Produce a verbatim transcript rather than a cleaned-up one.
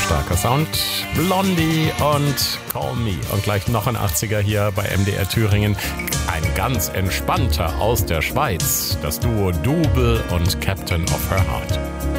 Starker Sound. Blondie und Call Me. Und gleich noch ein achtziger hier bei M D R Thüringen. Ein ganz entspannter aus der Schweiz. Das Duo Double und Captain of Her Heart.